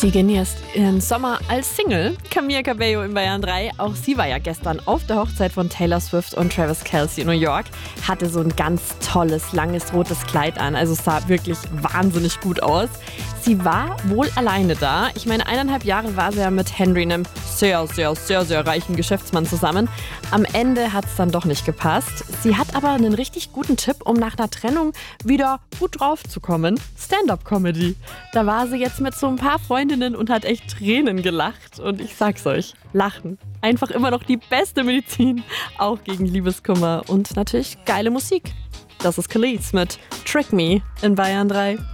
Sie genießt ihren Sommer als Single. Camila Cabello in Bayern 3. Auch sie war ja gestern auf der Hochzeit von Taylor Swift und Travis Kelce in New York. Hatte so ein ganz tolles, langes, rotes Kleid an. Also es sah wirklich wahnsinnig gut aus. Sie war wohl alleine da. Ich meine, 1,5 Jahre war sie ja mit Henry, einem sehr, sehr, sehr, sehr reichen Geschäftsmann zusammen. Am Ende hat es dann doch nicht gepasst. Sie hat aber einen richtig guten Tipp, um nach einer Trennung wieder gut drauf zu kommen. Stand-up-Comedy. Da war sie jetzt mit so ein paar Freundinnen und hat echt Tränen gelacht. Und ich sag's euch, Lachen. Einfach immer noch die beste Medizin, auch gegen Liebeskummer. Und natürlich geile Musik. Das ist Kelis mit Trick Me in Bayern 3.